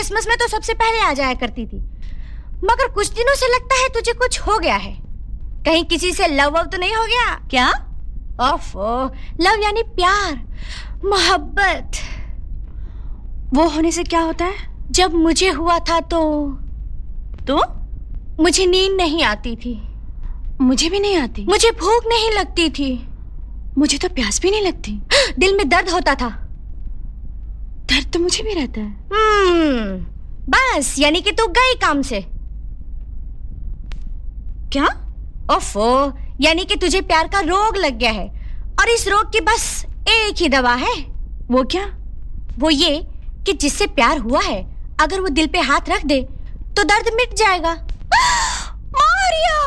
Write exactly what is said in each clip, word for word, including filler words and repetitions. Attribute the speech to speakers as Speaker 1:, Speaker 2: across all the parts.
Speaker 1: Christmas में तो सबसे पहले आ जाया करती थी, मगर कुछ दिनों से लगता है तुझे कुछ हो गया है। कहीं किसी से लव वव तो नहीं हो गया?
Speaker 2: क्या?
Speaker 1: ओफो, लव यानी प्यार, मोहब्बत।
Speaker 2: वो होने से क्या होता है?
Speaker 1: जब मुझे हुआ था तो
Speaker 2: तो
Speaker 1: मुझे नींद नहीं आती थी।
Speaker 2: मुझे भी नहीं आती।
Speaker 1: मुझे भूख नहीं लगती थी।
Speaker 2: मुझे तो प्यास भी नहीं लगती।
Speaker 1: दिल में दर्द होता था।
Speaker 2: दर्द तो मुझे भी रहता है।
Speaker 1: हम्म, बस यानी कि तू गई काम से।
Speaker 2: क्या?
Speaker 1: ओफो, यानी कि तुझे प्यार का रोग लग गया है और इस रोग की बस एक ही दवा है।
Speaker 2: वो क्या?
Speaker 1: वो ये कि जिससे प्यार हुआ है अगर वो दिल पे हाथ रख दे तो दर्द मिट जाएगा।
Speaker 2: मारिया!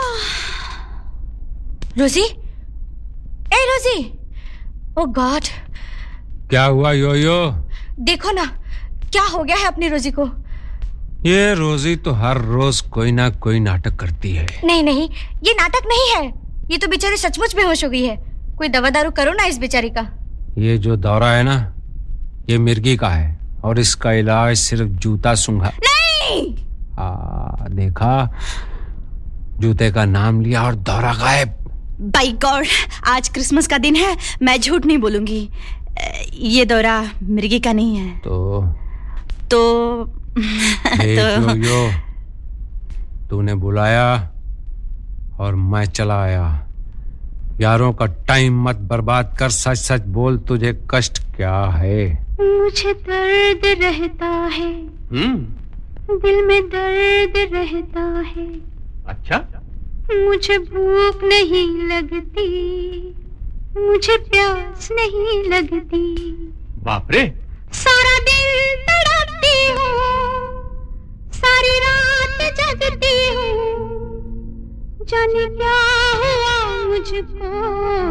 Speaker 1: रोजी, ए रोजी, ओ गॉड!
Speaker 3: क्या हुआ योयो?
Speaker 1: देखो ना क्या हो गया है अपनी रोजी को।
Speaker 3: ये रोजी तो हर रोज कोई ना कोई नाटक करती है।
Speaker 1: नहीं नहीं, ये नाटक नहीं है, ये तो बेचारी सचमुच बेहोश हो गई है। कोई दवा दारू करो ना इस बेचारी का।
Speaker 3: ये जो दौरा है ना, ये मिर्गी का है और इसका इलाज सिर्फ जूता सूंघा।
Speaker 1: नहीं!
Speaker 3: आ, देखा, जूते का नाम लिया और दौरा गायब।
Speaker 2: बाय गॉड, आज क्रिसमस का दिन है, मैं झूठ नहीं बोलूंगी। ये दौरा मिर्गी का नहीं है।
Speaker 3: तो
Speaker 2: तो
Speaker 3: तो यो, तूने बुलाया और मैं चला आया। यारों का टाइम मत बर्बाद कर, सच सच बोल, तुझे कष्ट क्या है?
Speaker 1: मुझे दर्द रहता है।
Speaker 3: हम्म,
Speaker 1: दिल में दर्द रहता है।
Speaker 3: अच्छा?
Speaker 1: मुझे भूख नहीं लगती, मुझे प्यास नहीं लगती।
Speaker 3: बाप रे!
Speaker 1: सारा दिन तड़पती हूँ, सारी रात जगती हूँ, जाने क्या हुआ मुझको।